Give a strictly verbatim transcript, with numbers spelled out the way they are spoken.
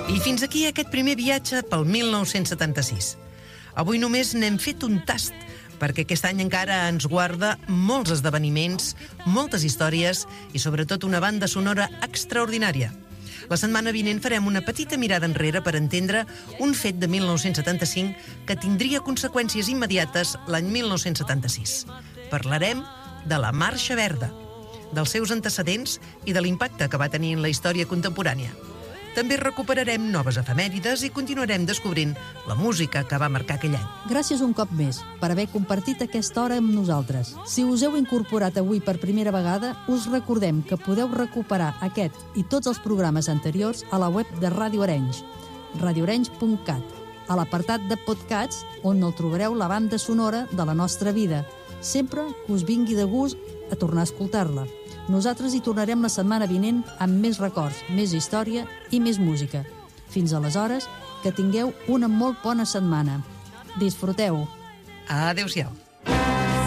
I fins aquí aquest primer viatge pel mil nou-cents setanta-sis. Avui només n'hem fet un tast, perquè aquest any encara ens guarda molts esdeveniments, moltes històries i sobretot una banda sonora extraordinària. La setmana vinent farem una petita mirada enrere per entendre un fet de mil nou-cents setanta-cinc que tindria conseqüències immediates l'any mil nou-cents setanta-sis. Parlarem de la Marxa Verda, dels seus antecedents i de l'impacte que va tenir en la història contemporània. També recuperarem noves efemèrides i continuarem descobrint la música que va marcar aquell any. Gràcies un cop més per haver compartit aquesta hora amb nosaltres. Si us heu incorporat avui per primera vegada, us recordem que podeu recuperar aquest i tots els programes anteriors a la web de Ràdio Arenys, radio arenys punt cat, a l'apartat de podcasts, on el trobareu la banda sonora de la nostra vida, sempre que us vingui de gust a tornar a escoltar-la. Nosaltres hi tornarem la setmana vinent amb més records, més història i més música. Fins aleshores, que tingueu una molt bona setmana. Disfruteu. Adéu-siau.